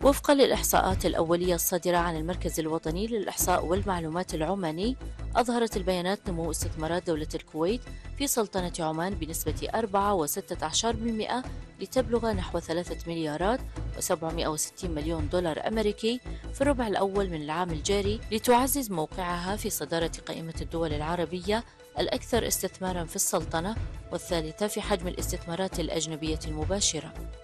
وفقا للإحصاءات الأولية الصادرة عن المركز الوطني للإحصاء والمعلومات العماني، أظهرت البيانات نمو استثمارات دولة الكويت في سلطنة عمان بنسبة 4.16% لتبلغ نحو 3 مليارات و760 مليون دولار أمريكي في الربع الأول من العام الجاري، لتعزز موقعها في صدارة قائمة الدول العربية الأكثر استثماراً في السلطنة، والثالثة في حجم الاستثمارات الأجنبية المباشرة.